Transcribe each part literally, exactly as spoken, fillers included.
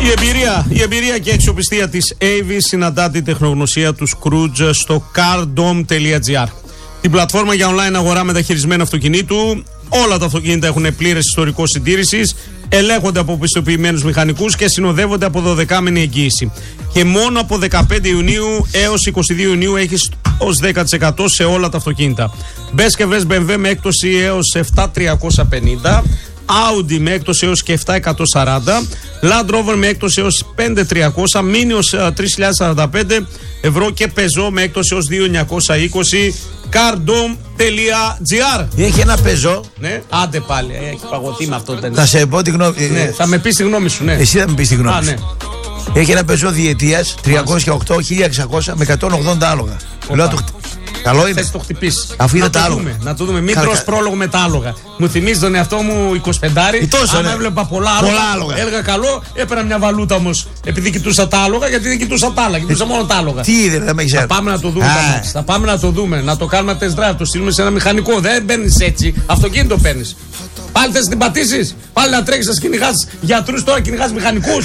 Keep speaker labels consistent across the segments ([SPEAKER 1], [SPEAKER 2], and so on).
[SPEAKER 1] Η εμπειρία, η εμπειρία και η αξιοπιστία της Avis συναντά την τεχνογνωσία του Scrooge στο cardom τελεία gr. Την πλατφόρμα για online αγορά μεταχειρισμένου αυτοκινήτου. Όλα τα αυτοκίνητα έχουν πλήρες ιστορικό συντήρησης, ελέγχονται από πιστοποιημένους μηχανικούς και συνοδεύονται από δωδεκάμηνη εγγύηση. Και μόνο από δεκαπέντε Ιουνίου έως είκοσι δύο Ιουνίου έχεις ως δέκα τοις εκατό σε όλα τα αυτοκίνητα. Μπες και βρες μπι εμ ντάμπλιου με έκπτωση έως επτά χιλιάδες τριακόσια πενήντα, Audi με έκπτωση έως και επτά χιλιάδες εκατόν σαράντα, Land Rover με έκπτωση έως πέντε χιλιάδες τριακόσια, Mini ως τρεις χιλιάδες σαράντα πέντε ευρώ και Peugeot με έκπτωση έως δύο χιλιάδες εννιακόσια είκοσι. cardom τελεία gr.
[SPEAKER 2] Έχει ένα Peugeot.
[SPEAKER 1] Ναι, άντε πάλι, έχει παγωθεί με αυτό.
[SPEAKER 2] Θα σε πω τη γνώμη.
[SPEAKER 1] Ναι, θα με πεις τη γνώμη σου, ναι.
[SPEAKER 2] Εσύ θα με πεις τη γνώμη
[SPEAKER 1] Α,
[SPEAKER 2] σου.
[SPEAKER 1] ναι.
[SPEAKER 2] Έχει ένα Peugeot διετίας τριακόσια οκτώ χίλια εξακόσια με εκατόν ογδόντα άλογα. Λέω το χτυπήσει. Καλό είναι.
[SPEAKER 1] Θες το χτυπήσεις.
[SPEAKER 2] Αφού είναι
[SPEAKER 1] να
[SPEAKER 2] τα
[SPEAKER 1] το
[SPEAKER 2] άλογα.
[SPEAKER 1] δούμε, να το δούμε. Μην
[SPEAKER 2] Καρκα...
[SPEAKER 1] τρως πρόλογο με τα άλογα. Μου θυμίζει τον εαυτό μου εικοσιπεντάρι.
[SPEAKER 2] Τόσο,
[SPEAKER 1] άμα
[SPEAKER 2] ναι.
[SPEAKER 1] έβλεπα πολλά άλογα,
[SPEAKER 2] πολλά άλογα.
[SPEAKER 1] Έλεγα καλό, έπαιρνα μια βαλούτα όμως. Επειδή κοιτούσα τα άλογα, γιατί δεν κοιτούσα τα άλλα. Κοιτούσα μόνο τα άλογα.
[SPEAKER 2] Τι είδε, δεν με ξέρει.
[SPEAKER 1] Θα πάμε να το δούμε. Τα θα πάμε να το δούμε. Να το κάνουμε test drive. Το στείλουμε σε ένα μηχανικό. Δεν παίρνει έτσι. Αυτοκίνητο παίρνει. Πάλι θες να την πατήσεις. Πάλι να τρέχεις να κυνηγάς γιατρούς, τώρα κυνηγάς μηχανικούς.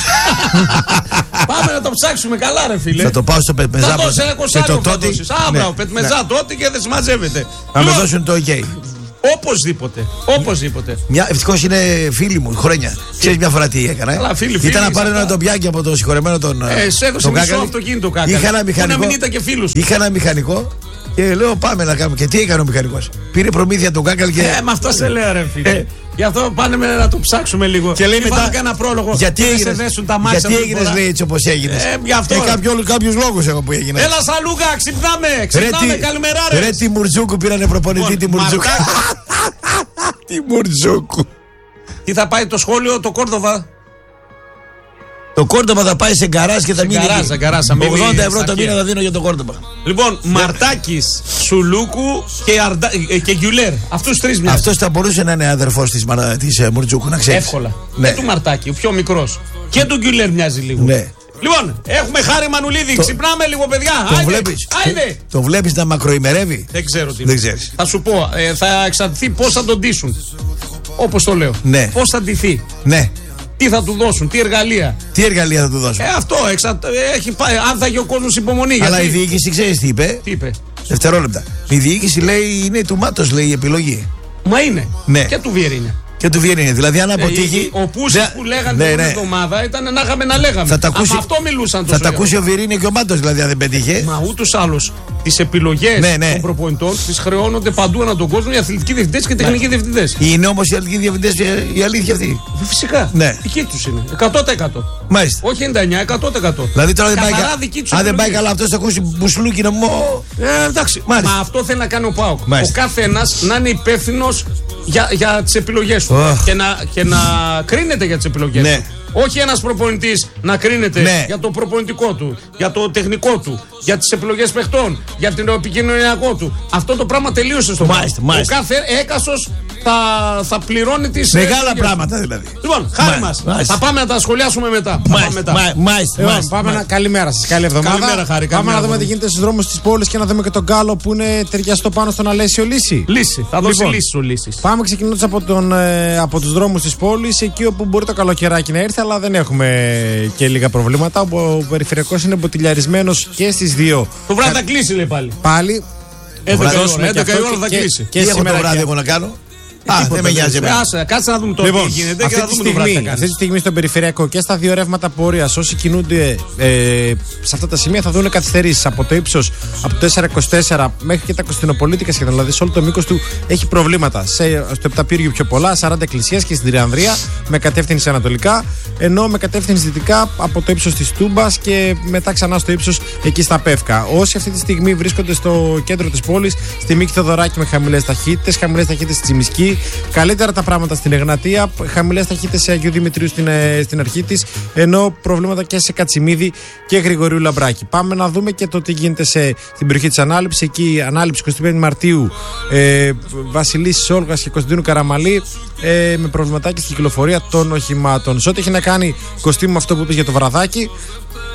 [SPEAKER 1] Πάμε να το ψάξουμε καλά, ρε φίλε.
[SPEAKER 2] Θα το πάω στο Πετμεζά.
[SPEAKER 1] Θα δώσει ένα κοσάριο θα δώσεις. Α, μπράβο,
[SPEAKER 2] ναι.
[SPEAKER 1] Πετμεζά τότε και δεν συμμαζεύεται.
[SPEAKER 2] Να με δώσουν το OK.
[SPEAKER 1] Οπωσδήποτε. Οπωσδήποτε.
[SPEAKER 2] Μια, ευτυχώς είναι φίλοι μου χρόνια. Ξέρεις μια φορά τι έκανα.
[SPEAKER 1] Καλά, φίλοι, φίλοι,
[SPEAKER 2] ήταν να πάρει
[SPEAKER 1] αυτά.
[SPEAKER 2] ένα τοπιάκι από το συγχωρεμένο τον.
[SPEAKER 1] Ε, σε έδωσε μισό αυτοκίνητο Κάκαλη.
[SPEAKER 2] Είχα ένα μηχανικό.
[SPEAKER 1] Που να μην ήταν και φίλους.
[SPEAKER 2] Είχα ένα μηχανικό και λέω πάμε να κάνουμε. Και τι έκανε ο μηχανικός. Πήρε προμήθεια τον Κάκαλ και.
[SPEAKER 1] Ε, με αυτό σε λέω, ρε φίλε. Ε. Γι' αυτό πάνε με να το ψάξουμε λίγο.
[SPEAKER 2] Και λέει μετά.
[SPEAKER 1] Κάνα πρόλογο.
[SPEAKER 2] Γιατί
[SPEAKER 1] έγινες, σε δέσουν τα μάξια.
[SPEAKER 2] Γιατί έγινες, λέει έτσι όπως έγινες.
[SPEAKER 1] Ε, γι' αυτό.
[SPEAKER 2] Ε, κάποιο, κάποιους λόγους έχω που έγινε.
[SPEAKER 1] Έλα Σαλούγα, ξυπνάμε. Ξυπνάμε, καλημερά ρε.
[SPEAKER 2] Ρε τη Μουρτζούκου πήρανε προπονητή τη Μουρτζούκου. Τη Μουρτζούκου.
[SPEAKER 1] Τι θα πάει το σχόλιο, το Κόρδοβα.
[SPEAKER 2] Το Κόρδοβα θα πάει σε γκαράζ και θα μείνει. ογδόντα ευρώ το μήνα θα δίνω για το Κόρδοβα.
[SPEAKER 1] Λοιπόν, Μαρτάκης, Σουλούκου και, Αρντα... και Γκιουλέρ. Αυτούς τρεις μοιάζουν.
[SPEAKER 2] Αυτός θα μπορούσε να είναι αδερφός της, Μαρα... της uh, Μουρτζούκου, να ξέρεις.
[SPEAKER 1] Εύκολα.
[SPEAKER 2] Ναι.
[SPEAKER 1] Και του Μαρτάκη, ο πιο μικρός. Και του Γκιουλέρ μοιάζει λίγο.
[SPEAKER 2] Ναι.
[SPEAKER 1] Λοιπόν, έχουμε Χάρη Μανουλίδη. Το... Ξυπνάμε λίγο, παιδιά.
[SPEAKER 2] Το βλέπεις. Το βλέπεις να μακροημερεύει.
[SPEAKER 1] Δεν ξέρω τι.
[SPEAKER 2] Δεν ξέρεις.
[SPEAKER 1] Θα σου πω, ε, θα εξαρτηθεί πώς θα τον ντύσουν. Όπως το λέω.
[SPEAKER 2] Ναι.
[SPEAKER 1] Πώς θα ντυθεί.
[SPEAKER 2] Ναι.
[SPEAKER 1] Τι θα του δώσουν, τι εργαλεία.
[SPEAKER 2] Τι εργαλεία θα του δώσουν.
[SPEAKER 1] Ε, αυτό εξα... έχει πάει. Αν θα έχει ο κόσμος υπομονή.
[SPEAKER 2] Αλλά
[SPEAKER 1] γιατί...
[SPEAKER 2] η διοίκηση ξέρεις τι είπε.
[SPEAKER 1] Τι είπε.
[SPEAKER 2] Δευτερόλεπτα. Η διοίκηση λέει είναι του Μάτος, λέει η επιλογή.
[SPEAKER 1] Μα είναι.
[SPEAKER 2] Ναι.
[SPEAKER 1] Και του Βιερίνια.
[SPEAKER 2] Και του Βιερίνια. Δηλαδή αν αποτύχει.
[SPEAKER 1] Ε, ο Πούσης δε... που λέγανε ναι, την ναι. εβδομάδα ήταν να είχαμε να λέγαμε.
[SPEAKER 2] Θα τα ακούσει...
[SPEAKER 1] αυτό μιλούσαν τόσο.
[SPEAKER 2] Θα τα ακούσει ο Βιερίνια και ο Μάτος δηλαδή αν δεν πετύχει.
[SPEAKER 1] Μα ούτως άλλως τις επιλογές
[SPEAKER 2] ναι, ναι.
[SPEAKER 1] των προπονητών τις χρεώνονται παντού ανά τον κόσμο οι αθλητικοί διευθυντές και τεχνικοί ναι. διευθυντές.
[SPEAKER 2] Είναι όμως οι αθλητικοί διευθυντές η αλήθεια αυτή.
[SPEAKER 1] Φυσικά.
[SPEAKER 2] Ναι.
[SPEAKER 1] Δική τους είναι. εκατό τοις εκατό.
[SPEAKER 2] Μάλιστα.
[SPEAKER 1] Όχι ενενήντα εννιά τοις εκατό, εκατό τοις εκατό.
[SPEAKER 2] Δηλαδή τώρα δεν πάει,
[SPEAKER 1] αν
[SPEAKER 2] δεν πάει καλά αυτός θα ακούσει μπουσλούκι να μου.
[SPEAKER 1] Ε, εντάξει. Μάλιστα. Μα αυτό θέλει να κάνει ο ΠΑΟΚ. Ο κάθε ένας να είναι υπεύθυνος για, για τις επιλογές του. Oh. Και, να, και να κρίνεται για τις επιλογές
[SPEAKER 2] ναι.
[SPEAKER 1] του. Όχι ένας προπονητής να κρίνεται
[SPEAKER 2] ναι.
[SPEAKER 1] για το προπονητικό του, για το τεχνικό του, για τις επιλογές παιχτών, για την επικοινωνιακό του. Αυτό το πράγμα τελείωσε στο ΠΑΟΚ. Ο κάθε έκασος θα, θα πληρώνει τις.
[SPEAKER 2] Μεγάλα πράγματα δηλαδή.
[SPEAKER 1] Λοιπόν, χάρη μας. Θα πάμε να τα σχολιάσουμε μετά.
[SPEAKER 2] Μάλιστα.
[SPEAKER 3] Πάμε να. Καλημέρα σας. Καλή εβδομάδα.
[SPEAKER 1] Καλημέρα, Χάρη.
[SPEAKER 3] Πάμε να δούμε τι γίνεται στους δρόμους της πόλης και να δούμε και τον Γκάλο που είναι ταιριαστό πάνω στον Αλέσιο Λύση.
[SPEAKER 1] Λύση. Θα δώσει λύση ο Λύσης.
[SPEAKER 3] Πάμε ξεκινώντας από, τον, ε, από τους δρόμους της πόλης, εκεί όπου μπορεί το καλοκαιράκι να έρθει, αλλά δεν έχουμε και λίγα προβλήματα. Ο περιφερειακός είναι μποτιλιαρισμένος και στις δύο.
[SPEAKER 1] Το βράδυ θα κλείσει, λέει πάλι.
[SPEAKER 3] Πάλι.
[SPEAKER 1] έντεκα η ώρα θα κλείσει.
[SPEAKER 2] Και σήμερα το βράδυ εγώ να κάνω. Α, δεν με νοιάζει.
[SPEAKER 1] Κάτσε να δούμε τώρα
[SPEAKER 3] λοιπόν,
[SPEAKER 1] τι γίνεται
[SPEAKER 3] αυτή
[SPEAKER 1] και να
[SPEAKER 3] τη
[SPEAKER 1] δούμε
[SPEAKER 3] στιγμή,
[SPEAKER 1] το βράδυ.
[SPEAKER 3] αυτή τη στιγμή στον περιφερειακό και στα δύο ρεύματα πορείας όσοι κινούνται ε, σε αυτά τα σημεία θα δουν καθυστερήσεις από το ύψος από το τέσσερα είκοσι τέσσερα μέχρι και τα Κωνσταντινοπολίτικα σχεδόν. Δηλαδή σε όλο το μήκος του έχει προβλήματα. Σε, στο Επταπύργιο πιο πολλά, σαράντα εκκλησίας και στην Τριανδρία με κατεύθυνση ανατολικά, ενώ με κατεύθυνση δυτικά από το ύψος της Τούμπας και μετά ξανά στο ύψος εκεί στα Πεύκα. Όσοι αυτή τη στιγμή βρίσκονται στο κέντρο της πόλης, στη Μίκη Θεοδωράκη με χαμηλές ταχύτητες, χαμηλές ταχύτητες στη Τσιμισκή, καλύτερα τα πράγματα στην Εγνατία, χαμηλές ταχύτητες σε Αγίου Δημητρίου στην, στην αρχή της, ενώ προβλήματα και σε Κατσιμίδη και Γρηγορίου Λαμπράκη. Πάμε να δούμε και το τι γίνεται σε, στην περιοχή της Ανάληψης. Εκεί, Ανάληψη εικοστή πέμπτη Μαρτίου, ε, Βασιλίσσης Όλγας και Κωνσταντίνου Καραμαλή, ε, με προβληματάκι στην κυκλοφορία των οχημάτων. Σε ό,τι έχει να κάνει, Κωστή μου, αυτό που είπες για το βραδάκι,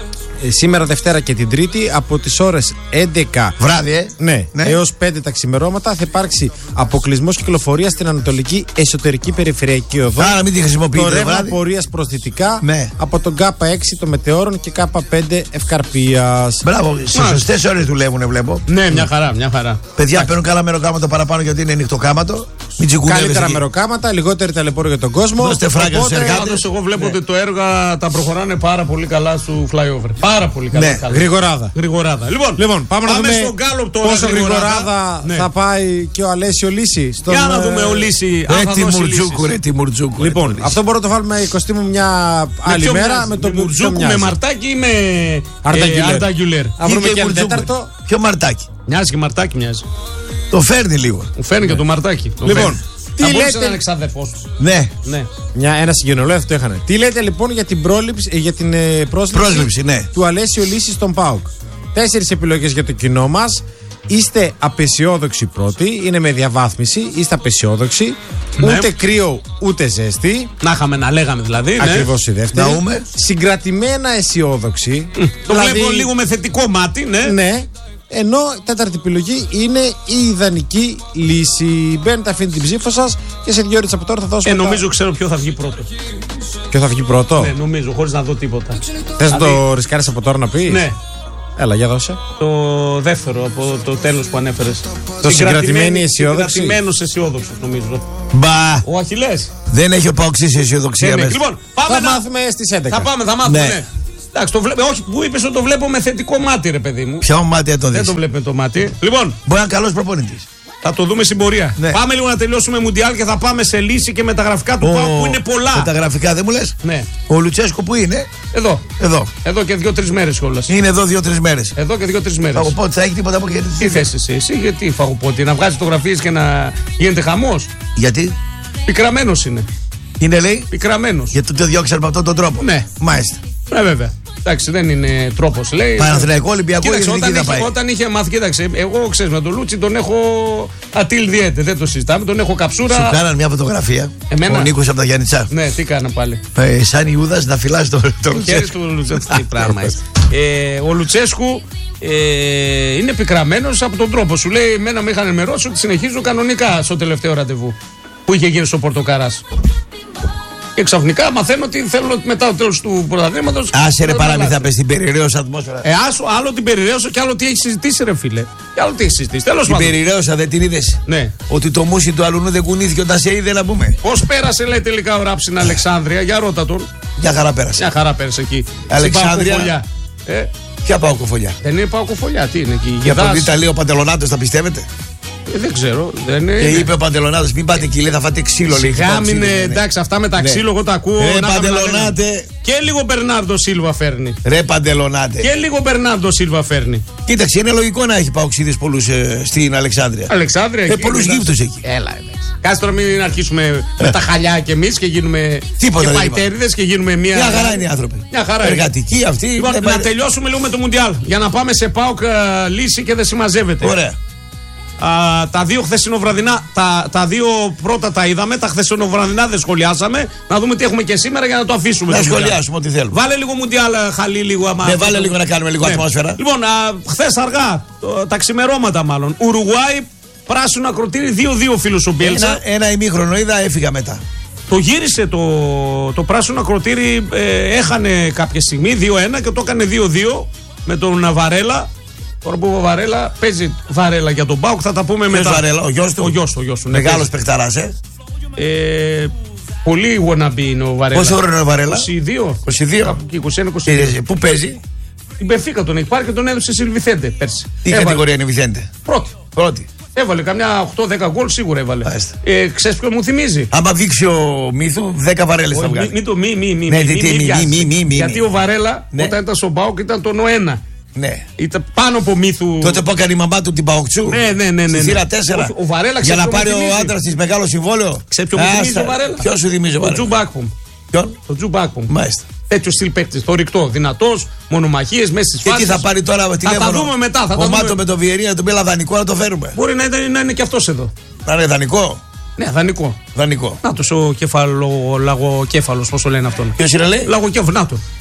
[SPEAKER 3] ε, σήμερα Δευτέρα και την Τρίτη από τις ώρες έντεκα
[SPEAKER 2] βράδυ, ε.
[SPEAKER 3] ναι,
[SPEAKER 2] ναι.
[SPEAKER 3] έως πέντε τα ξημερώματα θα υπάρξει αποκλεισμός κυκλοφορίας στην Ανατολική Εσωτερική Περιφερειακή Οδό.
[SPEAKER 2] Άρα μην τη χρησιμοποιείτε.
[SPEAKER 3] Το ρεύμα πορείας προς δυτικά
[SPEAKER 2] ναι.
[SPEAKER 3] από τον Κ έξι των Μετεώρων και Κ πέντε Ευκαρπίας.
[SPEAKER 2] Μπράβο, σε σωστές ώρες δουλεύουν, βλέπω.
[SPEAKER 1] Ναι, μια χαρά, μια χαρά.
[SPEAKER 2] Παιδιά, παίρνουν καλά μεροκάματο παραπάνω γιατί είναι νυχτοκάματο.
[SPEAKER 3] Καλύτερα μεροκάματα, λιγότερη ταλαιπωρία για τον κόσμο.
[SPEAKER 2] Δώστε φράγκα στους εργάτες.
[SPEAKER 1] Εγώ βλέπω ότι το έργα τα προχωράνε πάρα πολύ καλά στο flyover. Πάρα πολύ καλά.
[SPEAKER 2] Ναι.
[SPEAKER 1] καλά.
[SPEAKER 3] Γρηγοράδα.
[SPEAKER 1] Γρηγοράδα. Λοιπόν,
[SPEAKER 3] λοιπόν πάμε, πάμε να δούμε
[SPEAKER 1] στον Γκάλοπ τώρα.
[SPEAKER 3] Πόσο γρηγοράδα ναι. θα πάει και ο Αλέσιο Λύση. Στον...
[SPEAKER 1] Για να δούμε ο Λύση.
[SPEAKER 2] Ρε τι Μουρτζούκου, ρε τι Μουρτζούκου.
[SPEAKER 3] Λοιπόν, αυτό μπορώ να το βάλουμε εικοστή μου μια άλλη μέρα. Με το
[SPEAKER 1] Μουρτζούκου με Μαρτάκι ή με
[SPEAKER 3] Αρνταγκιουλέρ. Θα βρούμε και ένα τέταρτο.
[SPEAKER 2] Ποιο Μαρτάκι.
[SPEAKER 1] Μοιάζει και Μαρτάκι μοιάζει.
[SPEAKER 2] Το φέρνει λίγο.
[SPEAKER 1] Μου φέρνει και το Μαρτάκι.
[SPEAKER 3] Λοιπόν.
[SPEAKER 1] Τι θα λέτε. Να είναι
[SPEAKER 2] ναι.
[SPEAKER 1] ναι.
[SPEAKER 3] Μια, ένα συγγενολόγιο αυτό είχαν. Τι λέτε λοιπόν για την, πρόληψη, για την ε, πρόσληψη, πρόσληψη ναι. του Αλέσιο Λύση στον ΠΑΟΚ. Τέσσερις επιλογές για το κοινό μας. Είστε απεσιόδοξοι πρώτοι, είναι με διαβάθμιση. Είστε απεσιόδοξοι. Ναι. Ούτε κρύο ούτε ζέστη.
[SPEAKER 1] Να είχαμε να λέγαμε δηλαδή.
[SPEAKER 3] Ακριβώς
[SPEAKER 1] ναι.
[SPEAKER 3] η δεύτερη.
[SPEAKER 2] Ναούμε.
[SPEAKER 3] Συγκρατημένα αισιόδοξοι.
[SPEAKER 1] Mm. Το δηλαδή, βλέπω λίγο με θετικό μάτι, ναι.
[SPEAKER 3] ναι. Ενώ τέταρτη επιλογή είναι η ιδανική λύση. Μπαίνετε, αφήνετε την ψήφο σας και σε δύο ώρες από τώρα θα δώσουμε.
[SPEAKER 1] Ε, νομίζω
[SPEAKER 3] τα...
[SPEAKER 1] ξέρω ποιο θα βγει πρώτο.
[SPEAKER 3] Ποιο θα βγει πρώτο?
[SPEAKER 1] Ναι, νομίζω, χωρίς να δω τίποτα.
[SPEAKER 3] Θες να το ρισκάρεις από τώρα να πεις?
[SPEAKER 1] Ναι.
[SPEAKER 3] Έλα, για δώσε.
[SPEAKER 1] Το δεύτερο από το τέλος που ανέφερες.
[SPEAKER 3] Το συγκρατημένη αισιόδοξη.
[SPEAKER 1] Συγκρατημένος αισιόδοξος νομίζω.
[SPEAKER 2] Μπα.
[SPEAKER 1] Ο Αχιλλές.
[SPEAKER 2] Δεν έχει ο Παοξής αισιοδοξία
[SPEAKER 1] ναι, ναι.
[SPEAKER 2] μέσα.
[SPEAKER 1] Λοιπόν, πάμε
[SPEAKER 3] θα
[SPEAKER 1] να...
[SPEAKER 3] μάθουμε στις έντεκα.
[SPEAKER 1] Θα πάμε, θα μάθουμε.
[SPEAKER 2] Ναι.
[SPEAKER 1] Ναι. Εντάξει, το βλέπω, όχι, που είπες ότι το βλέπω με θετικό μάτι, ρε παιδί μου.
[SPEAKER 2] Ποιο μάτι το δεις?
[SPEAKER 1] Δεν το βλέπουμε το μάτι. Λοιπόν,
[SPEAKER 2] μπορεί να είναι καλός προπονητής.
[SPEAKER 1] Θα το δούμε στην πορεία.
[SPEAKER 2] Ναι.
[SPEAKER 1] Πάμε λίγο να τελειώσουμε Μουντιάλ και θα πάμε σε λύση και μεταγραφικά του ΠΑΟΚ που είναι πολλά.
[SPEAKER 2] Μεταγραφικά δεν μου λες?
[SPEAKER 1] Ναι.
[SPEAKER 2] Ο Λουτσέσκο που είναι?
[SPEAKER 1] Εδώ.
[SPEAKER 2] Εδώ.
[SPEAKER 1] Εδώ και δύο-τρει μέρες κιόλας.
[SPEAKER 2] Είναι εδώ δύο-τρει μέρες.
[SPEAKER 1] Εδώ και δύο-τρει μέρες.
[SPEAKER 2] Φαγοπότη θα έχει τίποτα από εκεί?
[SPEAKER 1] Τι θες εσύ, εσύ γιατί Φαγοπότη, να βγάζει φωτογραφίες και να γίνεται χαμός?
[SPEAKER 2] Γιατί?
[SPEAKER 1] Πικραμένος είναι.
[SPEAKER 2] Είναι λέει?
[SPEAKER 1] Πικραμένος.
[SPEAKER 2] Γιατί το διώξαν με αυτόν τον τρόπο?
[SPEAKER 1] Ναι.
[SPEAKER 2] Μάλιστα.
[SPEAKER 1] Ναι, βέβαια. Εντάξει, δεν είναι τρόπος, λέει.
[SPEAKER 2] Παναθηναϊκό, Ολυμπιακό,
[SPEAKER 1] κοίταξε, όταν,
[SPEAKER 2] είχε,
[SPEAKER 1] πάει. όταν είχε μάθει, κοίταξε, εγώ ξέρεις με τον Λούτσι τον έχω ατήλ διέτε, δεν το συζητάμε, τον έχω καψούρα.
[SPEAKER 2] Σου κάναν μια φωτογραφία.
[SPEAKER 1] Εμένα.
[SPEAKER 2] Ο Νίκος από τα Γιάννητσά.
[SPEAKER 1] Ναι, τι κάνα πάλι.
[SPEAKER 2] Ε, σαν Ιούδας να φυλάς το, το
[SPEAKER 1] Λουτσέσκου. του Λουτσέσκου. Τι πράγμα είσαι. Ε, ο Λουτσέσκου ε, είναι πικραμένος από τον τρόπο. Σου λέει, εμένα με είχαν ενημερώσει ότι συνεχίζω κανονικά στο τελευταίο ραντεβού που είχε γίνει στο Πορτοκαράς. Και ξαφνικά μαθαίνω ότι θέλω μετά το τέλος του πρωταθλήματος.
[SPEAKER 2] Άσε ρε παραμύθα, πες την περιραίωσα ατμόσφαιρα.
[SPEAKER 1] Ε, άσου, άλλο την περιραίωσα και άλλο τι έχει συζητήσει, ρε φίλε. Και άλλο τι έχει συζητήσει. Τέλος
[SPEAKER 2] πάντων. Την περιραίωσα, δεν την είδες?
[SPEAKER 1] Ναι.
[SPEAKER 2] Ότι το μουσι του αλουνού δεν κουνήθηκε όταν σε είδε, να πούμε.
[SPEAKER 1] Πώς πέρασε, λέει τελικά ο Ράψιν Αλεξάνδρεια, για ρώτα τον.
[SPEAKER 2] Μια χαρά πέρασε.
[SPEAKER 1] Μια χαρά πέρασε εκεί.
[SPEAKER 2] Αλεξάνδρεια.
[SPEAKER 1] Ε.
[SPEAKER 2] Ποια Παοκοφολιά?
[SPEAKER 1] Δεν είναι Παοκοφολιά, τι είναι εκεί?
[SPEAKER 2] Για τον Ιταλίο ο Παντελονάτος, τα πιστεύετε?
[SPEAKER 1] Ε, δεν ξέρω. Δεν είναι...
[SPEAKER 2] Και είπε ο Παντελονάτος, μην πάτε εκεί, λέει, θα φάτε ξύλο.
[SPEAKER 1] Σιγά μην είναι, εντάξει, αυτά με τα ναι. ξύλο, εγώ τα ακούω.
[SPEAKER 2] Ρε Παντελονάτε.
[SPEAKER 1] Και λίγο Μπερνάρντο Σίλβα φέρνει.
[SPEAKER 2] Ρε Παντελονάτε.
[SPEAKER 1] Και λίγο Μπερνάρντο Σίλβα φέρνει.
[SPEAKER 2] Κοίταξε, είναι λογικό να έχει Παοξίδες πολλούς ε, στην Αλεξάνδρεια.
[SPEAKER 1] Αλεξάνδρεια,
[SPEAKER 2] ε, πολλούς γύφτους εκεί.
[SPEAKER 1] Έλα, εντάξει. Κάτσε τώρα μην αρχίσουμε με τα χαλιά κι εμείς και γίνουμε.
[SPEAKER 2] Τίποτα.
[SPEAKER 1] Και παϊτέριδες και γίνουμε μια.
[SPEAKER 2] Μια χαρά είναι οι άνθρωποι.
[SPEAKER 1] Μια χαρά.
[SPEAKER 2] Εργατικοί αυτοί.
[SPEAKER 1] Λοιπόν, να τελειώσουμε λίγο με το Μουντιάλ. Για να πάμε σε ΠΑΟΚ λύση και δεν συμμαζεύεται.
[SPEAKER 2] Ωραία.
[SPEAKER 1] Α, τα δύο χθεσινοβραδινά, τα, τα δύο πρώτα τα είδαμε, τα χθεσινοβραδινά δεν σχολιάσαμε. Να δούμε τι έχουμε και σήμερα για να το αφήσουμε.
[SPEAKER 2] Να σχολιάσουμε ό,τι θέλουμε.
[SPEAKER 1] Βάλε λίγο Μουντιάλ, Χαλί, λίγο άμα.
[SPEAKER 2] Ναι, βάλε λίγο να κάνουμε λίγο ναι. ατμόσφαιρα.
[SPEAKER 1] Λοιπόν, χθες αργά, το, τα ξημερώματα μάλλον. Ουρουγουάη, πράσινο ακροτήρι, δύο δύο φίλος ο Μπιέλτσα.
[SPEAKER 2] Ένα, ένα ημίχρονο είδα, έφυγα μετά.
[SPEAKER 1] Το γύρισε το, το πράσινο ακροτήρι, ε, έχανε κάποια στιγμή δύο ένα και το έκανε δύο δύο με τον Βαρέλα. Τώρα που ο Βαρέλα παίζει Βαρέλα για τον ΠΑΟΚ, θα τα πούμε μετά.
[SPEAKER 2] Βαρέλα, ο γιος του.
[SPEAKER 1] Ο γιος του, ο γιος του.
[SPEAKER 2] Μεγάλος παιχταράς, ε.
[SPEAKER 1] ε. Πολύ wannabe είναι ο Βαρέλα.
[SPEAKER 2] Πόσο χρόνο είναι ο Βαρέλα?
[SPEAKER 1] είκοσι δύο.
[SPEAKER 2] είκοσι δύο.
[SPEAKER 1] είκοσι ένα είκοσι δύο.
[SPEAKER 2] Πού παίζει?
[SPEAKER 1] Την Μπενφίκα τον έχει πάρει και τον έδωσε στη Βιθέντε πέρσι.
[SPEAKER 2] Τι έβαλε. Κατηγορία είναι η Βιθέντε?
[SPEAKER 1] Πρώτη.
[SPEAKER 2] Πρώτη.
[SPEAKER 1] Έβαλε καμιά οκτώ δέκα γκολ σίγουρα έβαλε. Ε, ξέρεις ποιο μου θυμίζει?
[SPEAKER 2] Άμα δείξει ο Μύθου, δέκα Βαρέλες θα βγάλει.
[SPEAKER 1] Μην το μη, μη, μη.
[SPEAKER 2] Ναι, τι, μη, μη, μη.
[SPEAKER 1] Γιατί ο Βαρέλα όταν ήταν στον ΠΑΟΚ ήταν τον ένα.
[SPEAKER 2] Ναι.
[SPEAKER 1] Ήταν πάνω από Μύθου.
[SPEAKER 2] Τότε που έκανε η μαμά του την Παοκτσού.
[SPEAKER 1] Ναι, ναι, ναι. ναι.
[SPEAKER 2] Στη θύρα τέσσερα.
[SPEAKER 1] Ο, ο Βαρέλα,
[SPEAKER 2] για να πάρει ο άντρας της μεγάλο συμβόλαιο.
[SPEAKER 1] Ξέρεις ποιο μου θυμίζει ο Βαρέλα?
[SPEAKER 2] Ποιο σου θυμίζει ο Βαρέλα?
[SPEAKER 1] Ο Τζουμπάκπομ.
[SPEAKER 2] Ποιον?
[SPEAKER 1] Ο Τζουμπάκπομ.
[SPEAKER 2] Μάλιστα.
[SPEAKER 1] Τέτοιο στυλ παίκτη. Θορυκτό, δυνατό, μονομαχίες μέσα στις φάσεις.
[SPEAKER 2] Και τι θα πάρει τώρα τηλέφωνο?
[SPEAKER 1] Θα τα δούμε μετά. Θα
[SPEAKER 2] ο Μάτο με το Βιερία να τον πει δανεικό να το φέρουμε.
[SPEAKER 1] Μπορεί να είναι, να είναι και αυτός εδώ.
[SPEAKER 2] Να είναι δανεικό.
[SPEAKER 1] Ναι, δανεικό.
[SPEAKER 2] Δανεικό.
[SPEAKER 1] Να το ο κεφαλο, λαγοκέφαλος, πώς το λένε αυτόν.
[SPEAKER 2] Ποιος είναι λέει?
[SPEAKER 1] Λαγοκέφαλο, να το.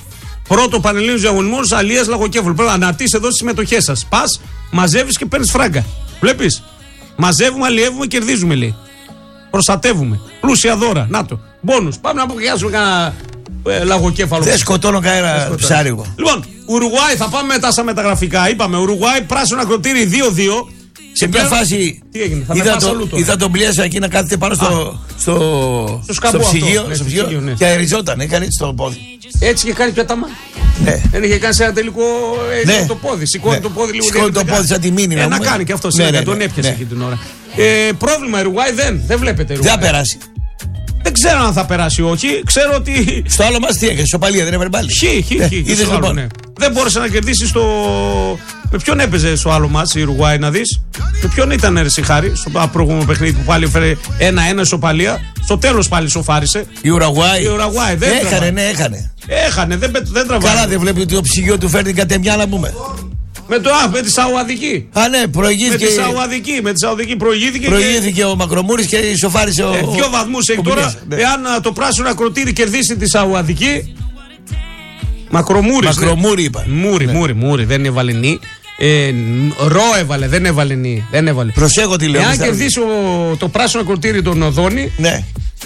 [SPEAKER 1] Πρώτο Πανελλήνιος Διαγωνισμός Αλίας Λαγοκέφαλου. Πρέπει να αναρτήσει εδώ τις συμμετοχές σας. Πας, μαζεύεις και παίρνεις φράγκα. Βλέπεις. Μαζεύουμε, αλλιεύουμε, κερδίζουμε λέει. Προστατεύουμε. Πλούσια δώρα. Να το. Μπόνους. Πάμε να αποκριάσουμε κανένα ε, λαγοκέφαλο.
[SPEAKER 2] Δεν σκοτώνω κανένα ψάρι εγώ.
[SPEAKER 1] Λοιπόν, Ουρουγουάη, θα πάμε μετά στα μεταγραφικά. Είπαμε Ουρουγουάη, πράσινο ακροτήρι δύο δύο.
[SPEAKER 2] Σε ποια φάση είδα, το, είδα τον Πλίασα εκεί να κάθεται πάνω στο, στο,
[SPEAKER 1] στο,
[SPEAKER 2] στο ψυγείο,
[SPEAKER 1] ναι,
[SPEAKER 2] στο ψυγείο
[SPEAKER 1] ναι.
[SPEAKER 2] και αεριζόταν, έκανε έτσι το πόδι.
[SPEAKER 1] Έτσι και κάνει πιατάμα.
[SPEAKER 2] Ναι.
[SPEAKER 1] Δεν είχε κάνει σε ένα τελικό
[SPEAKER 2] ναι.
[SPEAKER 1] το πόδι. Σηκώνει ναι. το πόδι λίγο.
[SPEAKER 2] Σηκώνει το πόδι σαν τη μήνυ.
[SPEAKER 1] Ε, να κάνει και αυτό
[SPEAKER 2] ναι,
[SPEAKER 1] ναι,
[SPEAKER 2] ναι,
[SPEAKER 1] τον
[SPEAKER 2] ναι,
[SPEAKER 1] έπιασε
[SPEAKER 2] ναι.
[SPEAKER 1] εκεί την ώρα. Ε, πρόβλημα Ουρουγουάη δεν, δεν βλέπετε.
[SPEAKER 2] Δεν θα περάσει.
[SPEAKER 1] Δεν ξέρω αν θα περάσει ή όχι. Ξέρω ότι.
[SPEAKER 2] Στο άλλο μας τι έκανε, σοπαλία δεν έβαλε πάλι.
[SPEAKER 1] Χ, χ, χ.
[SPEAKER 2] Είδες λοιπόν. Ναι.
[SPEAKER 1] Δεν μπόρεσε να κερδίσει στο. Με ποιον έπαιζε στο άλλο μάτς η Ουρουγουάη να δεις. Με ποιον ήταν Ερση Χάρη στο προηγούμενο παιχνίδι που πάλι έφερε ένα-ένα σοπαλία. Στο τέλος πάλι σοφάρισε.
[SPEAKER 2] Η Ουρουγουάη.
[SPEAKER 1] Η Ουρουγουάη δεν
[SPEAKER 2] έχανε,
[SPEAKER 1] τραβάει.
[SPEAKER 2] ναι, έχανε.
[SPEAKER 1] Έχανε, δεν, δεν τραβάει.
[SPEAKER 2] Καλά, δεν βλέπει ότι το ψυγείο του φέρνει κατεμιά να πούμε.
[SPEAKER 1] Με το α, με τη Σαουδική.
[SPEAKER 2] Α, ναι, προηγήθηκε.
[SPEAKER 1] Με τη Σαουδική, με τη Σαουδική προηγήθηκε.
[SPEAKER 2] Προηγήθηκε
[SPEAKER 1] και...
[SPEAKER 2] ο Μακρομούρης και σοφάρισε ο.
[SPEAKER 1] Ε, δύο βαθμούς έχει τώρα. Ναι. Εάν α, το πράσινο ακροτήρι κερδίσει τη Σαουδική. Μακρομούρης.
[SPEAKER 2] Μακρομούρη είπα.
[SPEAKER 1] Μούρη, ναι. μούρη, μούρη, δεν έβαλε νι. Ε, ρο έβαλε, δεν έβαλε νι. Δεν έβαλε.
[SPEAKER 2] Προσέχω τι λέω.
[SPEAKER 1] Εάν κερδίσει ο, το πράσινο ακροτήρι τον Οδόνη.
[SPEAKER 2] Ναι.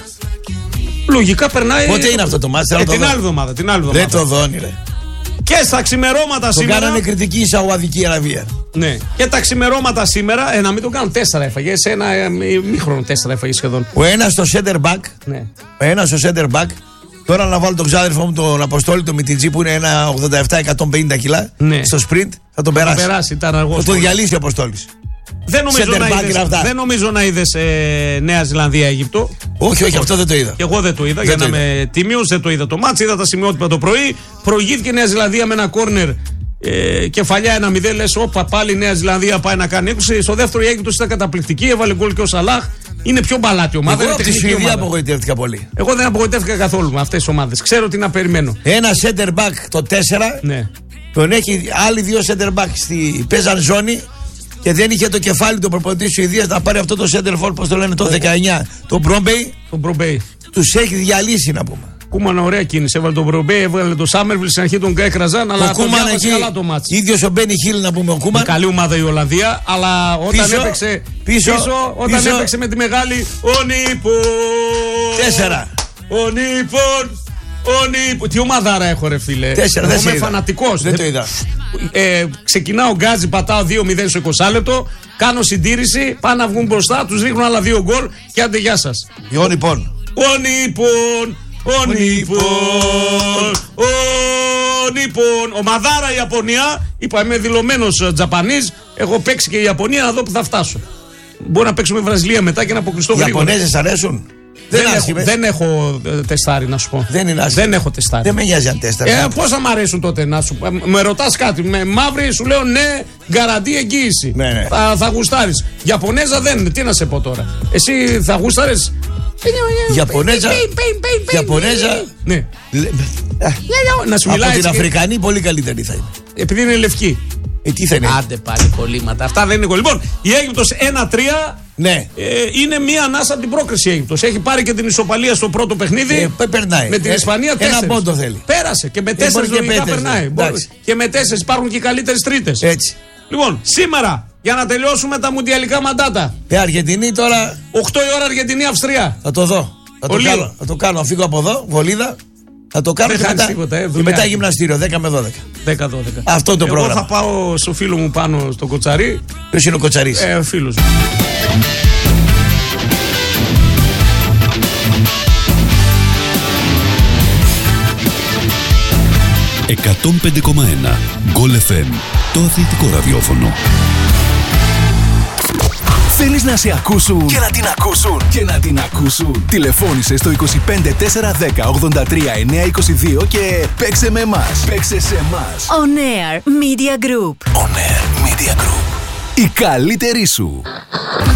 [SPEAKER 1] Λογικά περνάει.
[SPEAKER 2] Πότε είναι αυτό το μάτι,
[SPEAKER 1] ε, την άλλη εβδομάδα. Την άλλη εβδομάδα.
[SPEAKER 2] Δεν το δώνει, ρε.
[SPEAKER 1] Και στα ξημερώματα
[SPEAKER 2] το
[SPEAKER 1] σήμερα.
[SPEAKER 2] Το κάνανε κριτική η Σαουδική Αραβία.
[SPEAKER 1] Ναι. Και τα ξημερώματα σήμερα, ε, να μην το κάνουν τέσσερα έφαγε. Σε ένα ε, μήχρονο τέσσερα έφαγε σχεδόν.
[SPEAKER 2] Ο ένας στο center back.
[SPEAKER 1] Ναι.
[SPEAKER 2] Ο ένας στο center back. Τώρα να βάλω τον ξάδερφό μου τον Αποστόλη, τον Μιτιτζή που είναι ένα ογδόντα επτά εκατόν πενήντα κιλά. Ναι. Στο sprint θα τον περάσει.
[SPEAKER 1] Θα περάσει, ήταν αργός.
[SPEAKER 2] Θα τον διαλύσει ο Αποστόλης.
[SPEAKER 1] Δεν νομίζω, να είδες, δεν νομίζω να είδες ε, Νέα Ζηλανδία Αίγυπτο.
[SPEAKER 2] Όχι, όχι, αυτό δεν το είδα.
[SPEAKER 1] Και εγώ δεν το είδα.
[SPEAKER 2] Δεν
[SPEAKER 1] για
[SPEAKER 2] το
[SPEAKER 1] να είμαι τίμιος, δεν το είδα το μάτς. Είδα τα σημειότυπα το πρωί. Προηγήθηκε η Νέα Ζηλανδία με ένα κόρνερ. Ε, κεφαλιά ένα μηδέν. Λες, όπα, πάλι η Νέα Ζηλανδία πάει να κάνει είκοσι. Στο δεύτερο η Αίγυπτος ήταν καταπληκτική. Έβαλε γκολ και ο Σαλάχ. Είναι πιο μπαλάτη ομάδα.
[SPEAKER 2] Εγώ από τη Σουηδία απογοητεύτηκα πολύ.
[SPEAKER 1] Εγώ δεν απογοητεύτηκα καθόλου με αυτές τις ομάδες. Ξέρω τι να περιμένω.
[SPEAKER 2] Ένα center back το τέσσερα.
[SPEAKER 1] Ναι.
[SPEAKER 2] Τον έχει άλλοι δύο center back στη παίζαν ζώνη. Και δεν είχε το κεφάλι του προπονητή της Σουηδίας να πάρει αυτό το center for, πώς το λένε, το δεκαεννιά. Τον Μπρόμπεϊ.
[SPEAKER 1] Τον Μπρόμπεϊ.
[SPEAKER 2] Τους έχει διαλύσει να πούμε.
[SPEAKER 1] Κούμαν ωραία κίνηση. Έβαλε τον Μπρόμπεϊ, έβαλε τον Σάμερβιλ, στην αρχή τον έκραζαν. Αλλά το Κούμαν εκεί. Καλά το μάτς.
[SPEAKER 2] Ίδιος ο Μπένι Χίλ να πούμε ο Κούμαν.
[SPEAKER 1] Με καλή ομάδα η Ολλανδία, αλλά όταν
[SPEAKER 2] πίσω,
[SPEAKER 1] έπαιξε.
[SPEAKER 2] Πίσω,
[SPEAKER 1] πίσω όταν πίσω. έπαιξε με τη μεγάλη. Ο Νίπον.
[SPEAKER 2] Τέσσερα.
[SPEAKER 1] Ο Νίπον. Ο Νίπον. Τι ομαδάρα έχω, ρε φίλε.
[SPEAKER 2] Τέσσερα.
[SPEAKER 1] Εγώ είμαι φανατικός.
[SPEAKER 2] Δεν το είδα.
[SPEAKER 1] Ε, ξεκινάω γκάζι, πατάω δύο μηδέν στο είκοσι λεπτό. Κάνω συντήρηση. Πάνε να βγουν μπροστά, τους ρίχνουν άλλα δύο γκολ και άντε γεια σας.
[SPEAKER 2] Ο Νίπον.
[SPEAKER 1] Ο Νίπον. Ο Νίπον. Ο Νίπον. Ο Μαδάρα η Ιαπωνία. Είπα είμαι δηλωμένος Τζαπανής. Έχω παίξει και η Ιαπωνία να δω που θα φτάσω. Μπορώ να παίξουμε Βραζιλία μετά και να αποκλειστώ
[SPEAKER 2] γρήγορα. Οι Ιαπωνέζες αρέσουν.
[SPEAKER 1] Δεν, δεν, έχω, δεν έχω τεστάρει να σου πω.
[SPEAKER 2] Δεν είναι άσχημα.
[SPEAKER 1] Δεν έχω τεστάρει.
[SPEAKER 2] Δεν με νοιάζει αν τεστάρει.
[SPEAKER 1] Ε, πώς θα μ' αρέσουν τότε να σου πω. Με ρωτάς κάτι. Με μαύρη σου λέω ναι, γκαραντί εγγύηση.
[SPEAKER 2] Ναι, ναι.
[SPEAKER 1] Θα, θα γουστάρεις. Γιαπωνέζα δεν. Τι να σε πω τώρα. Εσύ θα γουστάρεις.
[SPEAKER 2] Γιαπωνέζα. Γιαπωνέζα.
[SPEAKER 1] Ναι. Να σου μιλάει.
[SPEAKER 2] Από την Αφρικανή πολύ καλύτερη θα είναι.
[SPEAKER 1] Επειδή είναι λευκή.
[SPEAKER 2] Ε, τι θα είναι.
[SPEAKER 1] Άντε πάλι κολλήματα. Αυτά δεν είναι κολλήματα. Λοιπόν, η Αίγυπτος ένα τρία.
[SPEAKER 2] Ναι.
[SPEAKER 1] Ε, είναι μία ανάσα από την πρόκριση η Αίγυπτος. Έχει πάρει και την ισοπαλία στο πρώτο παιχνίδι.
[SPEAKER 2] Ε, περνάει.
[SPEAKER 1] Με την
[SPEAKER 2] ε,
[SPEAKER 1] Ισπανία τέσσερις.
[SPEAKER 2] Ένα πόντο θέλει.
[SPEAKER 1] Πέρασε. Και με τέσσερις
[SPEAKER 2] ε,
[SPEAKER 1] λογικά περνάει. Και με τέσσερις υπάρχουν και οι καλύτερες τρίτες.
[SPEAKER 2] Έτσι.
[SPEAKER 1] Λοιπόν, σήμερα για να τελειώσουμε τα μουντιαλικά μαντάτα.
[SPEAKER 2] Η Αργεντινή τώρα.
[SPEAKER 1] οκτώ η ώρα Αργεντινή-Αυστρία.
[SPEAKER 2] Θα το δω. Θα το, κάνω, θα το κάνω. Θα φύγω από εδώ, βολίδα. Θα το κάνω
[SPEAKER 1] δεν
[SPEAKER 2] και μετά,
[SPEAKER 1] τίποτα, ε,
[SPEAKER 2] και μετά γυμναστήριο δέκα με δώδεκα.
[SPEAKER 1] δέκα δώδεκα.
[SPEAKER 2] Αυτό το
[SPEAKER 1] εγώ
[SPEAKER 2] πρόγραμμα.
[SPEAKER 1] Θα πάω στο φίλο μου πάνω στο Κοτσαρί.
[SPEAKER 2] Ποιος είναι ο Κοτσαρής?
[SPEAKER 1] Ε, φίλος μου.
[SPEAKER 4] εκατόν πέντε κόμμα ένα Γκολ εφ εμ. Το αθλητικό ραδιόφωνο.
[SPEAKER 5] Θέλεις να σε ακούσουν και να την ακούσουν και να την ακούσουν. Τηλεφώνησε στο είκοσι πέντε τετρακόσια δέκα ογδόντα τρία εννιακόσια είκοσι δύο και παίξε με εμάς. Παίξε σε εμάς.
[SPEAKER 6] On Air Media Group.
[SPEAKER 5] On Air Media Group. Η καλύτερη σου.